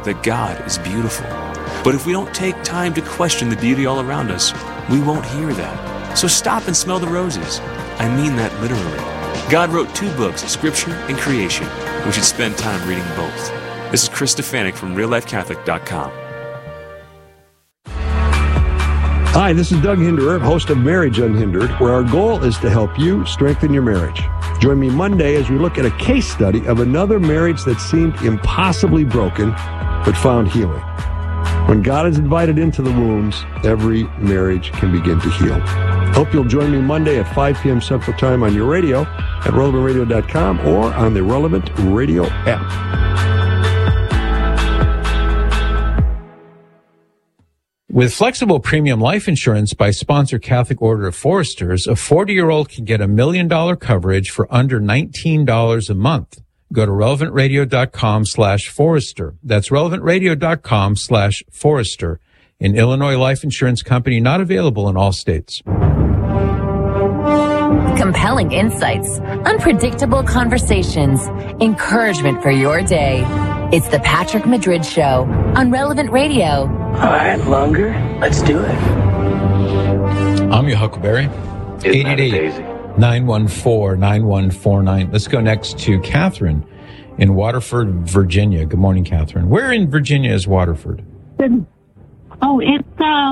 that God is beautiful. But if we don't take time to question the beauty all around us, we won't hear that. So stop and smell the roses. I mean that literally. God wrote 2 books, Scripture and Creation. We should spend time reading both. This is Chris Stefanik from RealLifeCatholic.com. Hi, this is Doug Hinderer, host of Marriage Unhindered, where our goal is to help you strengthen your marriage. Join me Monday as we look at a case study of another marriage that seemed impossibly broken, but found healing. When God is invited into the wombs, every marriage can begin to heal. Hope you'll join me Monday at 5 p.m. Central Time on your radio at relevantradio.com or on the Relevant Radio app. With flexible premium life insurance by sponsor Catholic Order of Foresters, a 40-year-old can get $1 million coverage for under $19 a month. Go to relevantradio.com/Forester. That's relevantradio.com/Forester. An Illinois life insurance company not available in all states. Compelling insights, unpredictable conversations, encouragement for your day. It's the Patrick Madrid Show on Relevant Radio. All right, longer. Let's do it. I'm your Huckleberry. 888-914-9149. Let's go next to Catherine in Waterford, Virginia. Good morning, Catherine. Where in Virginia is Waterford? Oh, it's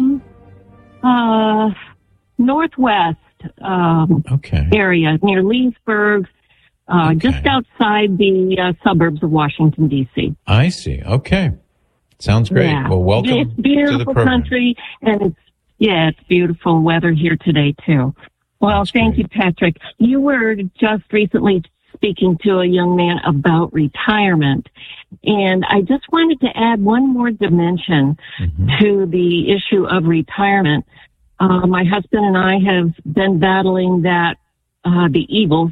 northwest area near Leesburg, just outside the suburbs of Washington, D.C. I see. Okay. Sounds great. Yeah. Well, welcome it's beautiful to the program. Country, and it's beautiful weather here today, too. Well, That's thank great. you, Patrick. You were just recently speaking to a young man about retirement, and I just wanted to add one more dimension to the issue of retirement. My husband and I have been battling that the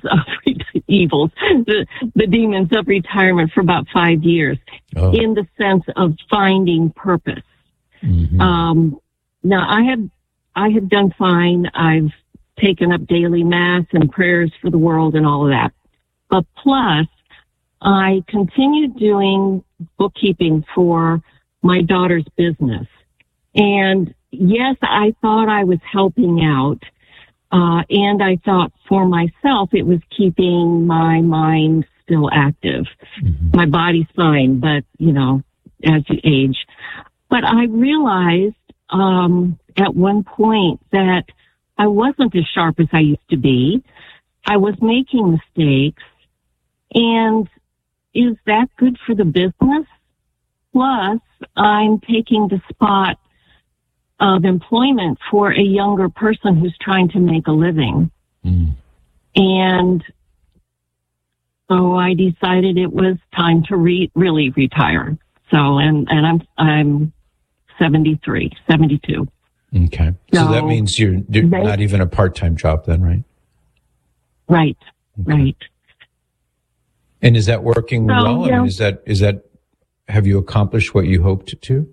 demons of retirement for about 5 years, in the sense of finding purpose. Now, I have done fine. I've taken up daily mass and prayers for the world and all of that. But plus, I continued doing bookkeeping for my daughter's business. And yes, I thought I was helping out. And I thought for myself, it was keeping my mind still active. My body's fine, but, as you age. But I realized at one point that I wasn't as sharp as I used to be. I was making mistakes. And is that good for the business? Plus, I'm taking the spot of employment for a younger person who's trying to make a living. And so I decided it was time to really retire. So, and I'm 72. Okay. So that means you're not even a part-time job then, right? Right. Okay. Right. And is that working well? I mean, is that, have you accomplished what you hoped to?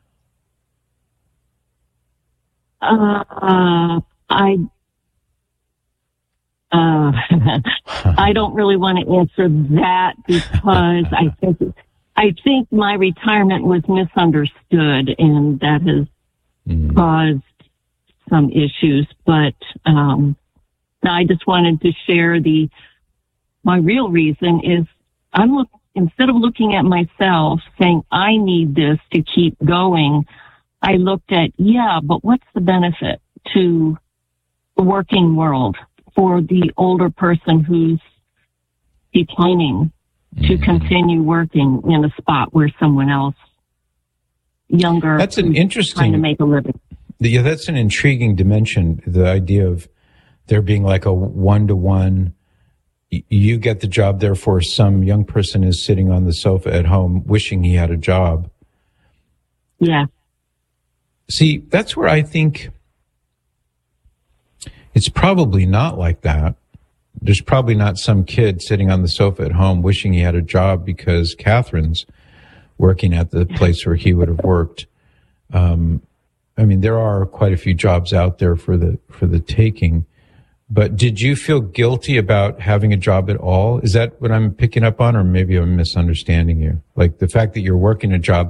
I don't really want to answer that because I think my retirement was misunderstood, and that has caused some issues. But I just wanted to share my real reason is instead of looking at myself saying I need this to keep going, I looked at, but what's the benefit to the working world for the older person who's declining to continue working in a spot where someone else younger that's an interesting trying to make a living. Yeah, that's an intriguing dimension, the idea of there being like a one-to-one. You get the job, therefore some young person is sitting on the sofa at home wishing he had a job. Yeah. See, that's where I think it's probably not like that. There's probably not some kid sitting on the sofa at home wishing he had a job because Catherine's working at the place where he would have worked. I mean, there are quite a few jobs out there for the taking. But did you feel guilty about having a job at all? Is that what I'm picking up on, or maybe I'm misunderstanding you? Like the fact that you're working a job